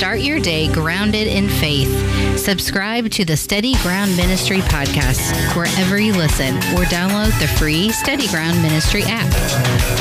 Start your day grounded in faith. Subscribe to the Steady Ground Ministry podcast wherever you listen or download the free Steady Ground Ministry app.